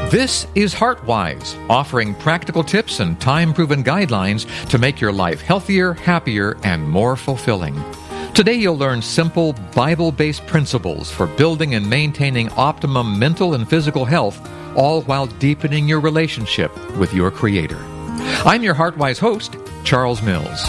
This is HeartWise, offering practical tips and time-proven guidelines to make your life healthier, happier, and more fulfilling. Today you'll learn simple, Bible-based principles for building and maintaining optimum mental and physical health, all while deepening your relationship with your Creator. I'm your HeartWise host, Charles Mills.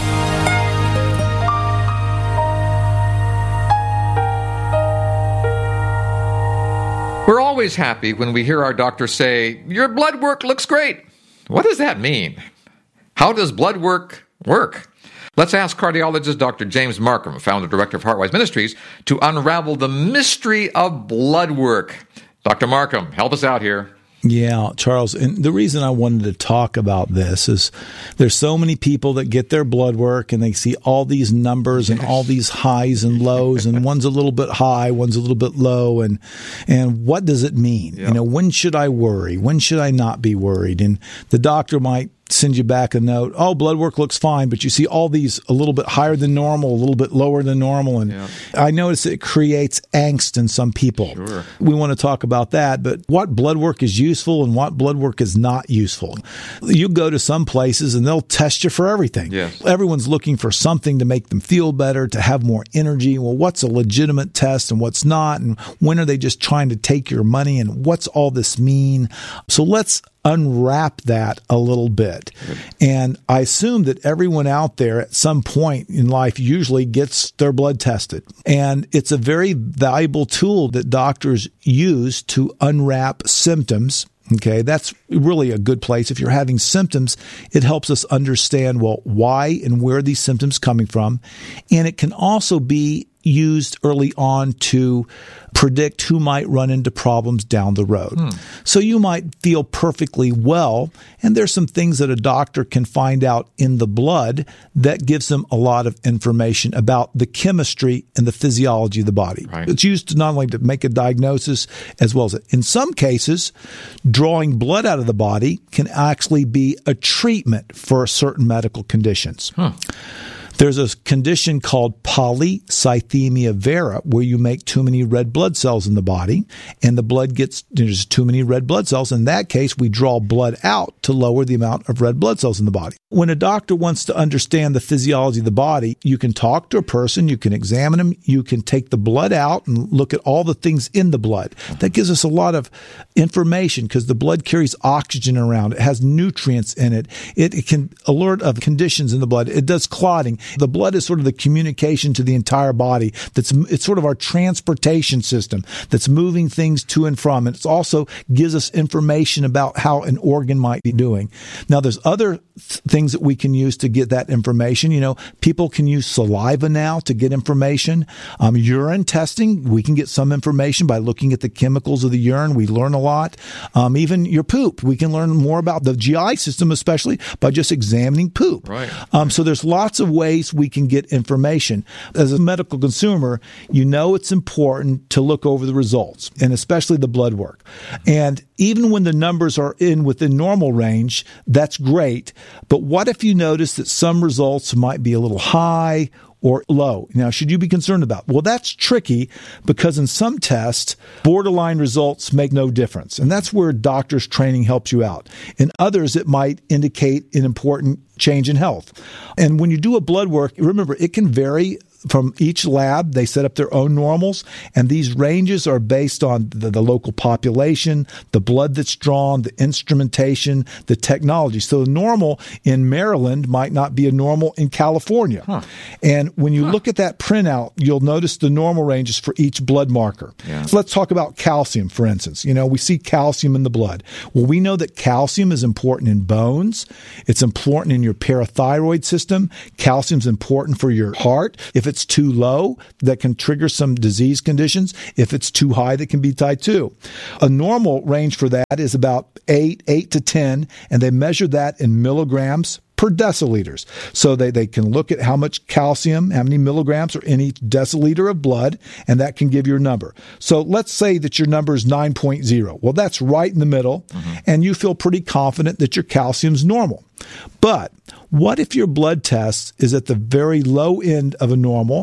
We're always happy when we hear our doctor say, "Your blood work looks great." What does that mean? How does blood work work? Let's ask cardiologist Dr. James Marcum, founder and director of HeartWise Ministries, to unravel the mystery of blood work. Dr. Marcum, help us out here. Yeah, Charles, and the reason I wanted to talk about this is there's so many people that get their blood work and they see all these numbers and all these highs and lows, and one's a little bit high, one's a little bit low, and what does it mean? Yep. You know, when should I worry? When should I not be worried? And the doctor might send you back a note, "Oh, blood work looks fine," but you see all these a little bit higher than normal, a little bit lower than normal. And I notice it creates angst in some people. Sure. We want to talk about that, but what blood work is useful and what blood work is not useful. You go to some places and they'll test you for everything. Yes. Everyone's looking for something to make them feel better, to have more energy. Well, what's a legitimate test and what's not? And when are they just trying to take your money? And what's all this mean? So let's unwrap that a little bit. And I assume that everyone out there at some point in life usually gets their blood tested. And it's a very valuable tool that doctors use to unwrap symptoms. Okay, that's really a good place. If you're having symptoms, it helps us understand, well, why and where these symptoms coming from. And it can also be used early on to predict who might run into problems down the road. So you might feel perfectly well, and there's some things that a doctor can find out in the blood that gives them a lot of information about the chemistry and the physiology of the body. Right. It's used to not only to make a diagnosis as well as, in some cases, drawing blood out of the body can actually be a treatment for certain medical conditions. There's a condition called polycythemia vera, where you make too many red blood cells in the body, and there's too many red blood cells. In that case, we draw blood out to lower the amount of red blood cells in the body. When a doctor wants to understand the physiology of the body, you can talk to a person, you can examine them, you can take the blood out and look at all the things in the blood. That gives us a lot of information because the blood carries oxygen around. It has nutrients in it. It can alert of conditions in the blood. It does clotting. The blood is sort of the communication to the entire body. It's sort of our transportation system that's moving things to and from. And it also gives us information about how an organ might be doing. Now, there's other things that we can use to get that information. You know, people can use saliva now to get information. Urine testing, we can get some information by looking at the chemicals of the urine. We learn a lot. Even your poop, we can learn more about the GI system, especially by just examining poop. Right. So there's lots of ways we can get information. As a medical consumer, you know it's important to look over the results, and especially the blood work. And even when the numbers are within normal range, that's great. But what if you notice that some results might be a little high or low? Now, should you be concerned about? Well, that's tricky because in some tests, borderline results make no difference. And that's where doctor's training helps you out. In others, it might indicate an important change in health. And when you do a blood work, remember, it can vary from each lab. They set up their own normals, and these ranges are based on the local population, the blood that's drawn, the instrumentation, the technology. So the normal in Maryland might not be a normal in California. And when you look at that printout, you'll notice the normal ranges for each blood marker. So let's talk about calcium, for instance. You know, we see calcium in the blood. Well, we know that calcium is important in bones. It's important in your parathyroid system. Calcium's important for your heart. If it's too low, that can trigger some disease conditions. If it's too high, that can be type 2. A normal range for that is about 8 to 10, and they measure that in milligrams per deciliters. So they can look at how much calcium, how many milligrams are in each deciliter of blood, and that can give you a number. So let's say that your number is 9.0. Well, that's right in the middle, and you feel pretty confident that your calcium's normal. But what if your blood test is at the very low end of a normal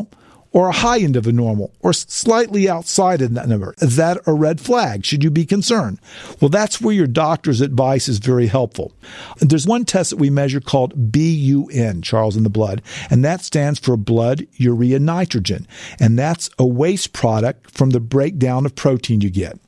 or a high end of a normal, or slightly outside of that number? Is that a red flag? Should you be concerned? Well, that's where your doctor's advice is very helpful. There's one test that we measure called BUN, Charles, in the blood, and that stands for blood urea nitrogen, and that's a waste product from the breakdown of protein you get.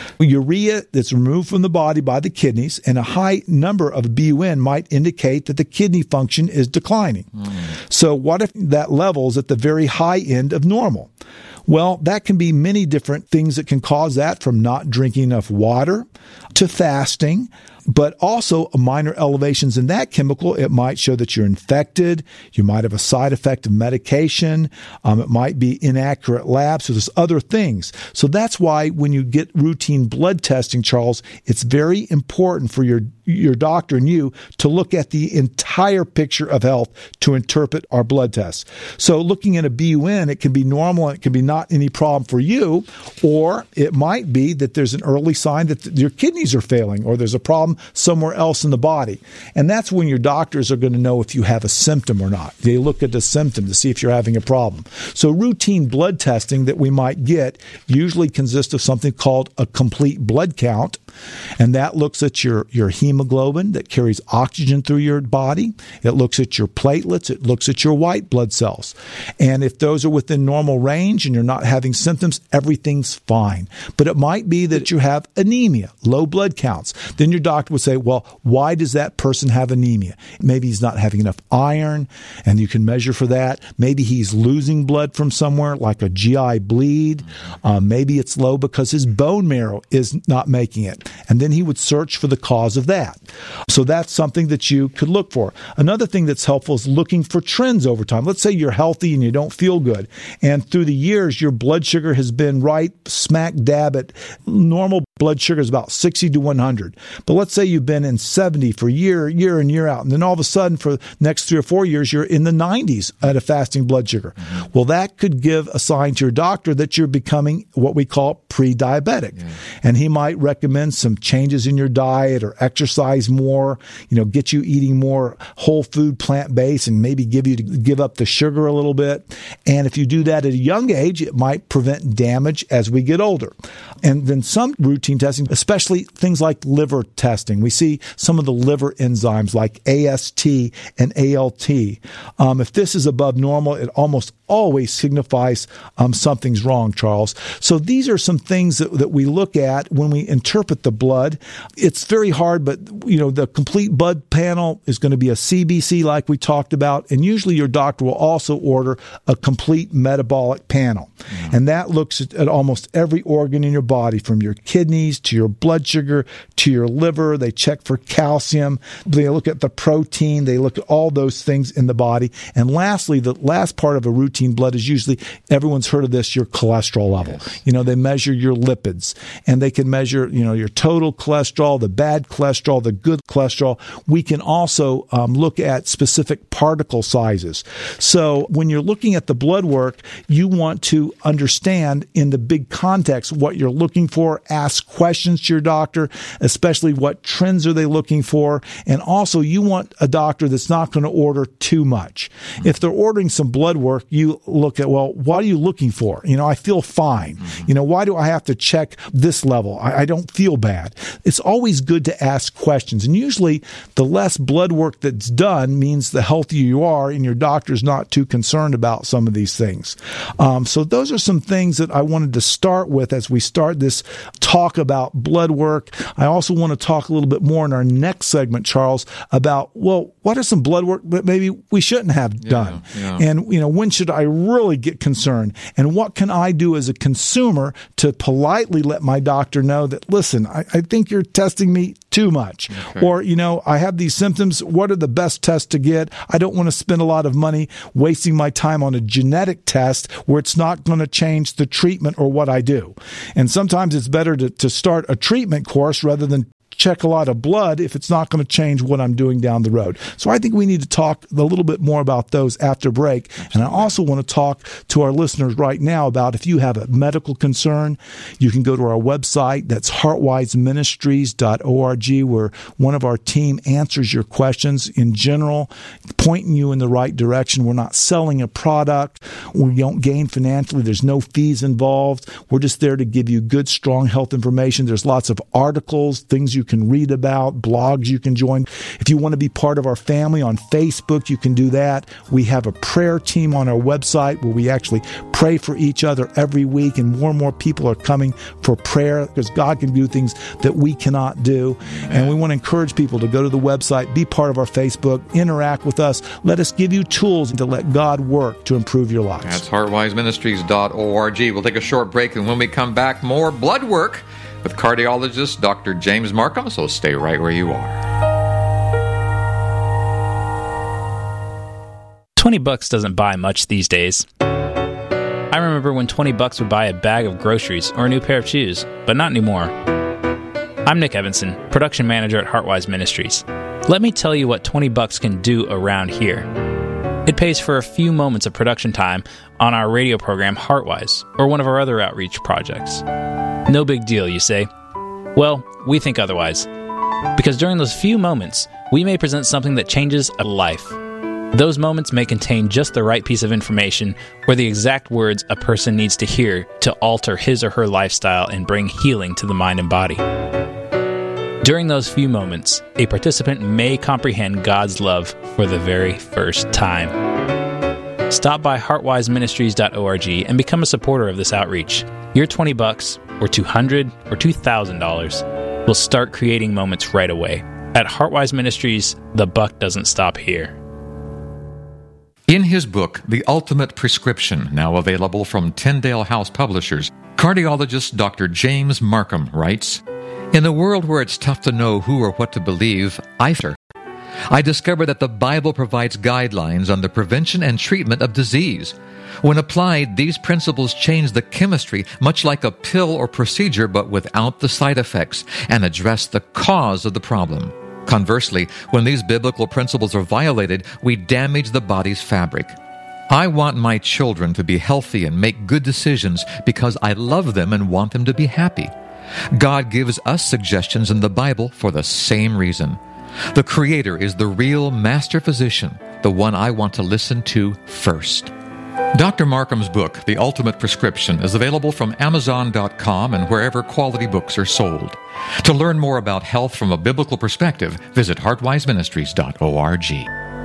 Urea that's removed from the body by the kidneys, and a high number of BUN might indicate that the kidney function is declining. So what if that level is at the very high end of normal? Well, that can be many different things that can cause that, from not drinking enough water to fasting, but also minor elevations in that chemical. It might show that you're infected. You might have a side effect of medication. It might be inaccurate labs. So there's other things. So that's why when you get routine blood testing, Charles, it's very important for your doctor and you to look at the entire picture of health to interpret our blood tests. So looking at a BUN, it can be normal and it can be not any problem for you, or it might be that there's an early sign that your kidneys are failing, or there's a problem somewhere else in the body. And that's when your doctors are going to know if you have a symptom or not. They look at the symptom to see if you're having a problem. So routine blood testing that we might get usually consists of something called a complete blood count, and that looks at your hemoglobin that carries oxygen through your body. It looks at your platelets. It looks at your white blood cells. And if those are within normal range and you're not having symptoms, everything's fine. But it might be that you have anemia, low blood counts. Then your doctor would say, well, why does that person have anemia? Maybe he's not having enough iron, and you can measure for that. Maybe he's losing blood from somewhere, like a GI bleed. Maybe it's low because his bone marrow is not making it. And then he would search for the cause of that. So that's something that you could look for. Another thing that's helpful is looking for trends over time. Let's say you're healthy and you don't feel good, and through the years your blood sugar has been right smack dab at normal. Blood sugar is about 60 to 100. But let's say you've been in 70 for year in, year out, and then all of a sudden for the next 3 or 4 years you're in the 90s at a fasting blood sugar. Well, that could give a sign to your doctor that you're becoming what we call pre-diabetic. And he might recommend some changes in your diet, or exercise more, get you eating more whole food, plant-based, and maybe give up the sugar a little bit. And if you do that at a young age, it might prevent damage as we get older. And then some routine testing, especially things like liver testing. We see some of the liver enzymes like AST and ALT. If this is above normal, it almost always signifies something's wrong, Charles. So these are some things that we look at when we interpret the blood. It's very hard, but the complete blood panel is going to be a CBC like we talked about, and usually your doctor will also order a complete metabolic panel. And that looks at almost every organ in your body, from your kidneys to your blood sugar to your liver. They check for calcium. They look at the protein. They look at all those things in the body. And lastly, the last part of a routine blood is usually, everyone's heard of this, your cholesterol level. Yes. They measure your lipids, and they can measure, your total cholesterol, the bad cholesterol, the good cholesterol. We can also look at specific particle sizes. So when you're looking at the blood work, you want to understand in the big context what you're looking for. Ask questions to your doctor, especially what trends are they looking for. And also, you want a doctor that's not going to order too much. If they're ordering some blood work, you look at, well, what are you looking for? I feel fine. Why do I have to check this level? I don't feel bad. It's always good to ask questions. And usually the less blood work that's done means the healthier you are, and your doctor's not too concerned about some of these things. So those are some things that I wanted to start with as we start this talk about blood work. I also want to talk a little bit more in our next segment, Charles, about, well, what are some blood work that maybe we shouldn't have done? And, when should I really get concerned? And what can I do as a consumer to politely let my doctor know that, listen, I think you're testing me too much. Okay. Or, I have these symptoms. What are the best tests to get? I don't want to spend a lot of money wasting my time on a genetic test where it's not going to change the treatment or what I do. And sometimes it's better to start a treatment course rather than check a lot of blood if it's not going to change what I'm doing down the road. So I think we need to talk a little bit more about those after break. And I also want to talk to our listeners right now about if you have a medical concern, you can go to our website. That's heartwiseministries.org, where one of our team answers your questions in general, pointing you in the right direction. We're not selling a product. We don't gain financially. There's no fees involved. We're just there to give you good, strong health information. There's lots of articles, things you can read about, blogs you can join. If you want to be part of our family on Facebook, you can do that. We have a prayer team on our website where we actually pray for each other every week, and more people are coming for prayer because God can do things that we cannot do. And we want to encourage people to go to the website, be part of our Facebook, interact with us. Let us give you tools to let God work to improve your lives. That's heartwiseministries.org. We'll take a short break, and when we come back, more blood work with cardiologist Dr. James Marcum, so stay right where you are. $20 doesn't buy much these days. I remember when $20 would buy a bag of groceries or a new pair of shoes, but not anymore. I'm Nick Evanson, production manager at Heartwise Ministries. Let me tell you what $20 can do around here. It pays for a few moments of production time on our radio program Heartwise, or one of our other outreach projects. No big deal, you say? Well, we think otherwise. Because during those few moments, we may present something that changes a life. Those moments may contain just the right piece of information or the exact words a person needs to hear to alter his or her lifestyle and bring healing to the mind and body. During those few moments, a participant may comprehend God's love for the very first time. Stop by heartwiseministries.org and become a supporter of this outreach. Your $20 or $200 or $2,000 will start creating moments right away. At Heartwise Ministries, the buck doesn't stop here. In his book, The Ultimate Prescription, now available from Tyndale House Publishers, cardiologist Dr. James Marcum writes, "In a world where it's tough to know who or what to believe, I discovered that the Bible provides guidelines on the prevention and treatment of disease. When applied, these principles change the chemistry, much like a pill or procedure, but without the side effects, and address the cause of the problem. Conversely, when these biblical principles are violated, we damage the body's fabric. I want my children to be healthy and make good decisions because I love them and want them to be happy. God gives us suggestions in the Bible for the same reason. The Creator is the real master physician, the one I want to listen to first." Dr. Marcum's book, The Ultimate Prescription, is available from Amazon.com and wherever quality books are sold. To learn more about health from a biblical perspective, visit heartwiseministries.org.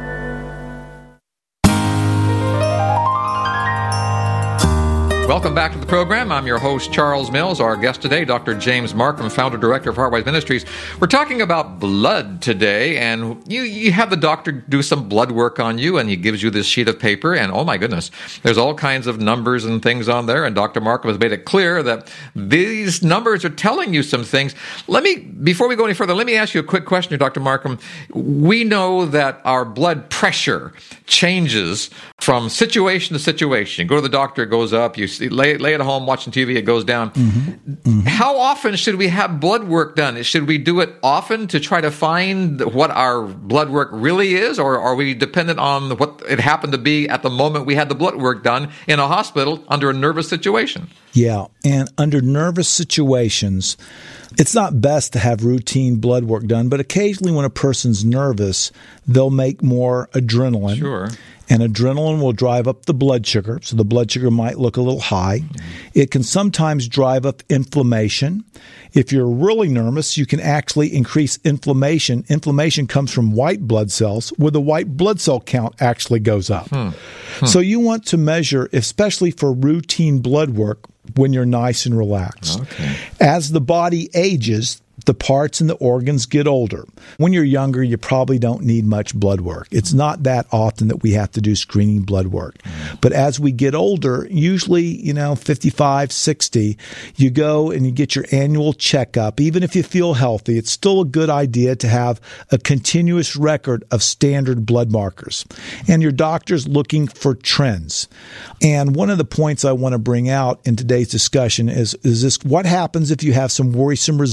Welcome back to the program. I'm your host, Charles Mills. Our guest today, Dr. James Marcum, founder director of Heartwise Ministries. We're talking about blood today, and you have the doctor do some blood work on you, and he gives you this sheet of paper, and oh my goodness, there's all kinds of numbers and things on there, and Dr. Marcum has made it clear that these numbers are telling you some things. Before we go any further, let me ask you a quick question here, Dr. Marcum. We know that our blood pressure changes from situation to situation. You go to the doctor, it goes up. You lay at home watching TV, it goes down. How often should we have blood work done? Should we do it often to try to find what our blood work really is, or are we dependent on what it happened to be at the moment we had the blood work done in a hospital under a nervous situation? Yeah, and under nervous situations, it's not best to have routine blood work done, but occasionally when a person's nervous, they'll make more adrenaline. Sure. And adrenaline will drive up the blood sugar, so the blood sugar might look a little high. It can sometimes drive up inflammation. If you're really nervous, you can actually increase inflammation. Inflammation comes from white blood cells, where the white blood cell count actually goes up. So you want to measure, especially for routine blood work, when you're nice and relaxed. Okay. As the body ages, the parts and the organs get older. When you're younger, you probably don't need much blood work. It's not that often that we have to do screening blood work. But as we get older, usually, 55, 60, you go and you get your annual checkup. Even if you feel healthy, it's still a good idea to have a continuous record of standard blood markers. And your doctor's looking for trends. And one of the points I want to bring out in today's discussion is this: what happens if you have some worrisome results and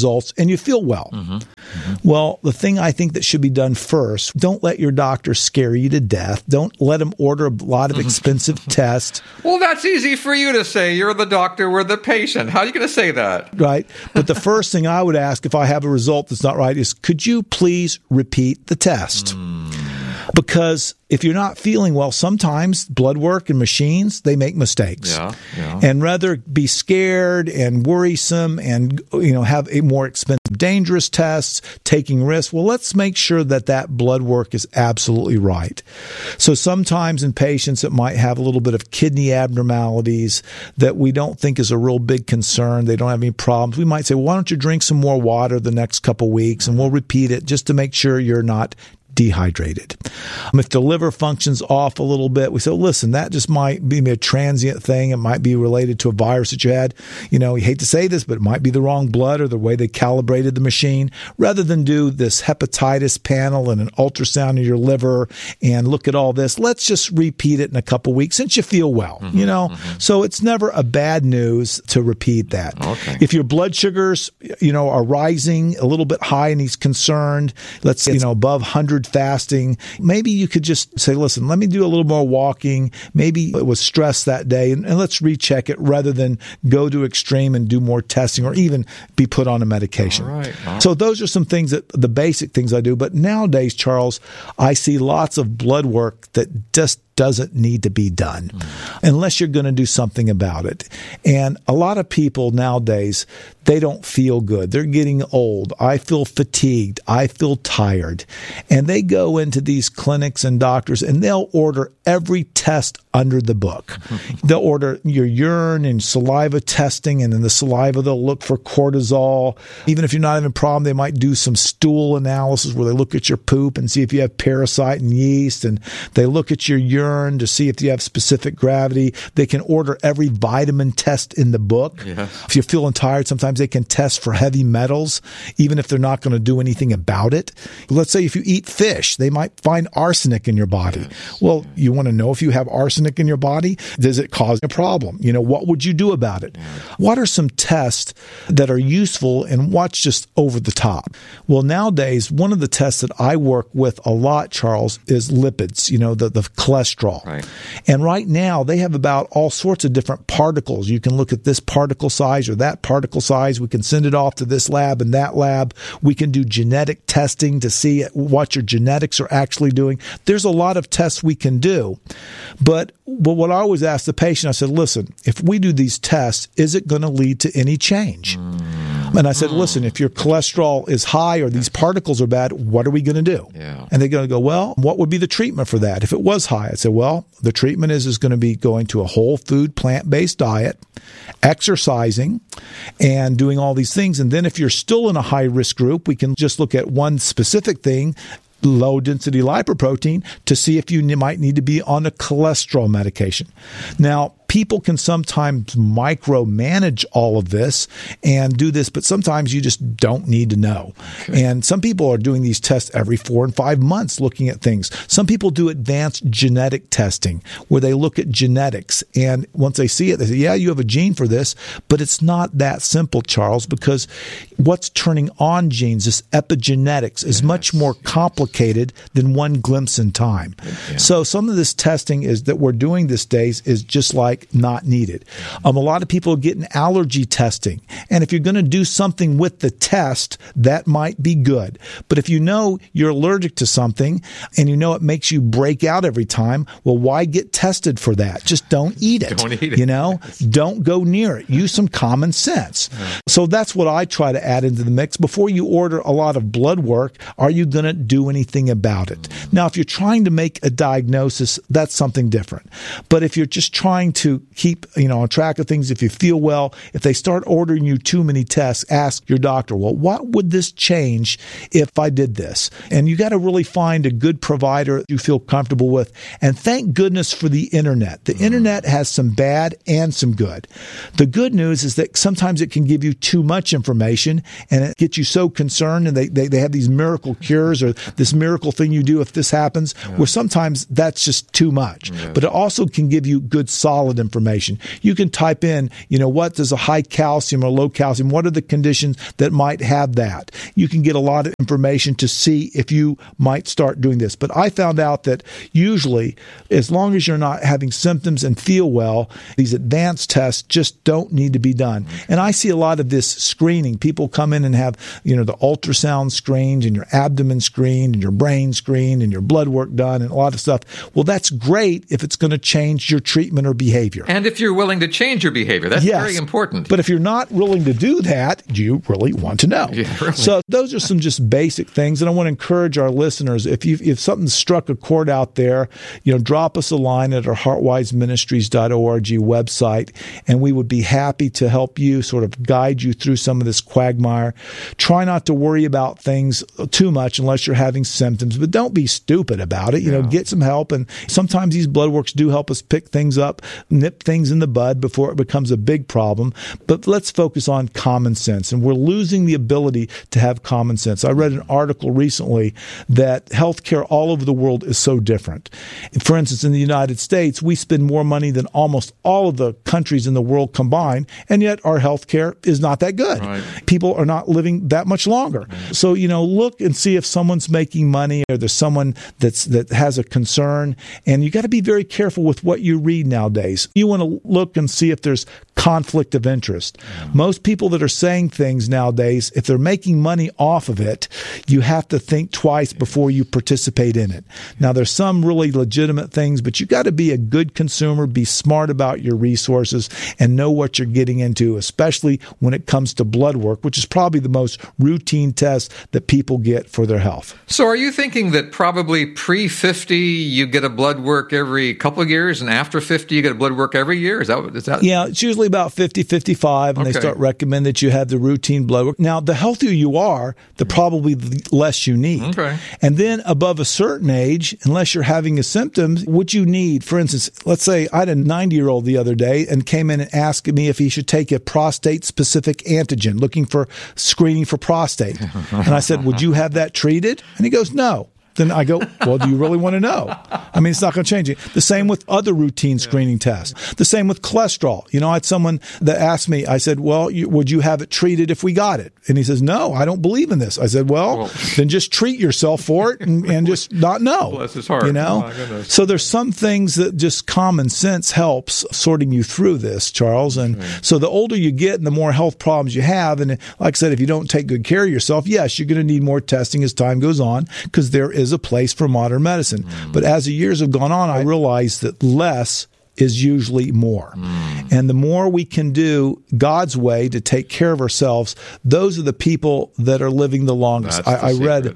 and you feel well. Well, the thing I think that should be done first, don't let your doctor scare you to death. Don't let them order a lot of expensive tests. Well, that's easy for you to say. You're the doctor, we're the patient. How are you going to say that? Right. But the first thing I would ask if I have a result that's not right is, could you please repeat the test? Because if you're not feeling well, sometimes blood work and machines, they make mistakes. And rather be scared and worrisome and, have a more expensive, dangerous tests, taking risks. Well, let's make sure that that blood work is absolutely right. So sometimes in patients that might have a little bit of kidney abnormalities that we don't think is a real big concern, they don't have any problems, we might say, well, why don't you drink some more water the next couple weeks, and we'll repeat it just to make sure you're not dehydrated. If the liver functions off a little bit, we say, listen, that just might be a transient thing. It might be related to a virus that you had. You hate to say this, but it might be the wrong blood or the way they calibrated the machine. Rather than do this hepatitis panel and an ultrasound of your liver and look at all this, let's just repeat it in a couple weeks since you feel well, So it's never a bad news to repeat that. Okay. If your blood sugars, are rising a little bit high and he's concerned, let's say, above 100 fasting, maybe you could just say, listen, let me do a little more walking. Maybe it was stress that day, and let's recheck it rather than go to extreme and do more testing or even be put on a medication. All right. So those are some things the basic things I do. But nowadays, Charles, I see lots of blood work that just doesn't need to be done unless you're going to do something about it. And a lot of people nowadays, they don't feel good. They're getting old. I feel fatigued. I feel tired. And they go into these clinics and doctors and they'll order every test under the book. They'll order your urine and saliva testing, and in the saliva they'll look for cortisol. Even if you're not having a problem, they might do some stool analysis where they look at your poop and see if you have parasite and yeast, and they look at your urine to see if you have specific gravity. They can order every vitamin test in the book. If you're feeling tired, sometimes they can test for heavy metals, even if they're not going to do anything about it. Let's say if you eat fish, they might find arsenic in your body. Well, you want to know if you have arsenic in your body? Does it cause a problem? What would you do about it? What are some tests that are useful and what's just over the top? Well, nowadays, one of the tests that I work with a lot, Charles, is lipids, the cholesterol. Right. And right now, they have about all sorts of different particles. You can look at this particle size or that particle size. We can send it off to this lab and that lab. We can do genetic testing to see what your genetics are actually doing. There's a lot of tests we can do. But what I always ask the patient, I said, listen, if we do these tests, is it going to lead to any change? And I said, listen, if your cholesterol is high or these particles are bad, what are we going to do? And they're going to go, well, what would be the treatment for that? If it was high, I'd say, well, the treatment is going to be going to a whole food, plant-based diet, exercising, and doing all these things. And then if you're still in a high-risk group, we can just look at one specific thing, low-density lipoprotein, to see if you might need to be on a cholesterol medication. Now, people can sometimes micromanage all of this and do this, but sometimes you just don't need to know. Okay. And some people are doing these tests every 4 and 5 months looking at things. Some people do advanced genetic testing where they look at genetics. And once they see it, they say, yeah, you have a gene for this, but it's not that simple, Charles, because what's turning on genes, this epigenetics, is much more complicated than one glimpse in time. So some of this testing is that we're doing these days is just like not needed. A lot of people are getting allergy testing. And if you're going to do something with the test, that might be good. But if you know you're allergic to something and you know it makes you break out every time, well, why get tested for that? Just don't eat it. Don't eat it. Don't go near it. Use some common sense. So that's what I try to add into the mix. Before you order a lot of blood work, are you going to do anything about it? Now, if you're trying to make a diagnosis, that's something different. But if you're just trying to keep on track of things, if you feel well, if they start ordering you too many tests, ask your doctor, well, what would this change if I did this? And you got to really find a good provider you feel comfortable with. And thank goodness for the internet. The internet has some bad and some good. The good news is that sometimes it can give you too much information and it gets you so concerned, and they have these miracle cures or this miracle thing you do if this happens, where sometimes that's just too much. But it also can give you good solid with information. You can type in, what does a high calcium or low calcium, what are the conditions that might have that? You can get a lot of information to see if you might start doing this. But I found out that usually, as long as you're not having symptoms and feel well, these advanced tests just don't need to be done. And I see a lot of this screening. People come in and have, the ultrasound screened and your abdomen screened and your brain screened and your blood work done and a lot of stuff. Well, that's great if it's going to change your treatment or behavior. And if you're willing to change your behavior, that's very important. But if you're not willing to do that, you really want to know. Yeah, really. So those are some just basic things. And I want to encourage our listeners, if something struck a chord out there, drop us a line at our heartwiseministries.org website, and we would be happy to help you, sort of guide you through some of this quagmire. Try not to worry about things too much unless you're having symptoms, but don't be stupid about it. Get some help. And sometimes these blood works do help us pick things up, nip things in the bud before it becomes a big problem. But let's focus on common sense. And we're losing the ability to have common sense. I read an article recently that healthcare all over the world is so different. For instance, in the United States, we spend more money than almost all of the countries in the world combined, and yet our healthcare is not that good. Right. People are not living that much longer. Right. So, look and see if someone's making money or there's someone that has a concern, and you got to be very careful with what you read nowadays. You want to look and see if there's conflict of interest. Most people that are saying things nowadays, if they're making money off of it, you have to think twice before you participate in it. Now, there's some really legitimate things, but you got to be a good consumer, be smart about your resources, and know what you're getting into, especially when it comes to blood work, which is probably the most routine test that people get for their health. So are you thinking that probably pre-50 you get a blood work every couple of years, and after 50 you get a blood work every year? Is that? Yeah, it's usually about 50, 55, and they start recommending that you have the routine blood work. Now, the healthier you are, the probably the less you need. Okay. And then above a certain age, unless you're having a symptom, what you need, for instance, let's say I had a 90-year-old the other day and came in and asked me if he should take a prostate-specific antigen, looking for screening for prostate. And I said, would you have that treated? And he goes, no. Then I go, well, do you really want to know? I mean, it's not going to change it. The same with other routine screening tests. The same with cholesterol. I had someone that asked me, I said, well, would you have it treated if we got it? And he says, no, I don't believe in this. I said, well then just treat yourself for it and just not know. Bless his heart. Oh my goodness. So there's some things that just common sense helps sorting you through this, Charles. And so the older you get and the more health problems you have, and like I said, if you don't take good care of yourself, yes, you're going to need more testing as time goes on, because there is a place for modern medicine. But as the years have gone on, I realized that less is usually more. And the more we can do God's way to take care of ourselves, those are the people that are living the longest. I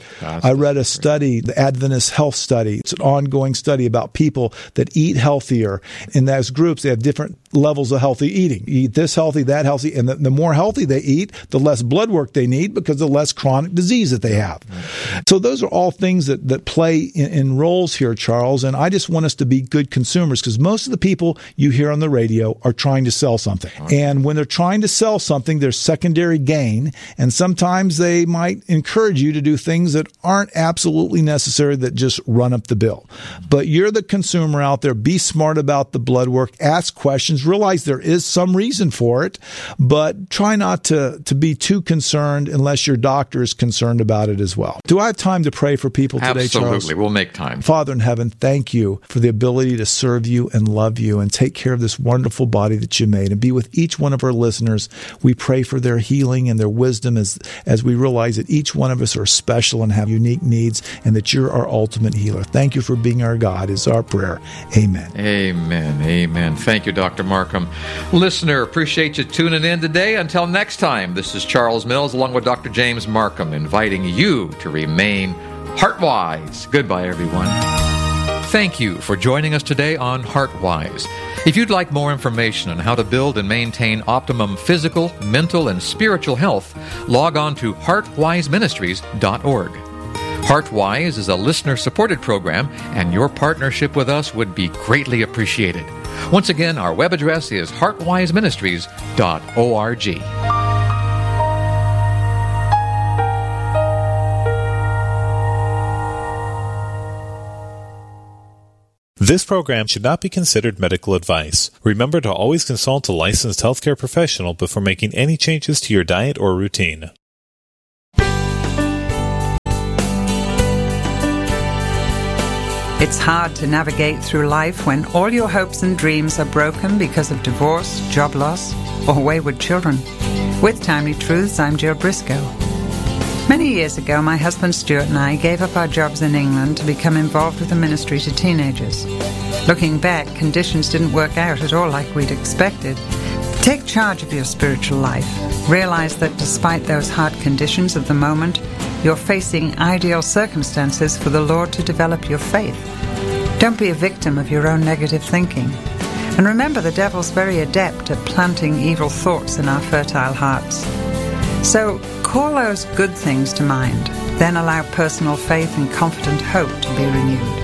read a study, the Adventist Health Study. It's an ongoing study about people that eat healthier. In those groups, they have different levels of healthy eating. You eat this healthy, that healthy, and the more healthy they eat, the less blood work they need, because the less chronic disease that they have. So those are all things that play in roles here, Charles, and I just want us to be good consumers, because most of the people you hear on the radio are trying to sell something. And when they're trying to sell something, there's secondary gain, and sometimes they might encourage you to do things that aren't absolutely necessary, that just run up the bill. But you're the consumer out there. Be smart about the blood work. Ask questions. Realize there is some reason for it, but try not to be too concerned unless your doctor is concerned about it as well. Do I have time to pray for people today, Charles? Absolutely. We'll make time. Father in heaven, thank you for the ability to serve you and love you and take care of this wonderful body that you made, and be with each one of our listeners. We pray for their healing and their wisdom as we realize that each one of us are special and have unique needs, and that you're our ultimate healer. Thank you for being our God is our prayer. Amen. Amen. Amen. Thank you, Dr. Markham. Listener, appreciate you tuning in today. Until next time, this is Charles Mills along with Dr. James Markham, inviting you to remain heart-wise. Goodbye, everyone. Thank you for joining us today on HeartWise. If you'd like more information on how to build and maintain optimum physical, mental, and spiritual health, log on to heartwiseministries.org. HeartWise is a listener-supported program, and your partnership with us would be greatly appreciated. Once again, our web address is heartwiseministries.org. This program should not be considered medical advice. Remember to always consult a licensed healthcare professional before making any changes to your diet or routine. It's hard to navigate through life when all your hopes and dreams are broken because of divorce, job loss, or wayward children. With Timely Truths, I'm Jill Briscoe. Many years ago, my husband Stuart and I gave up our jobs in England to become involved with the ministry to teenagers. Looking back, conditions didn't work out at all like we'd expected. Take charge of your spiritual life. Realize that despite those hard conditions of the moment, you're facing ideal circumstances for the Lord to develop your faith. Don't be a victim of your own negative thinking. And remember, the devil's very adept at planting evil thoughts in our fertile hearts. So call those good things to mind, then allow personal faith and confident hope to be renewed.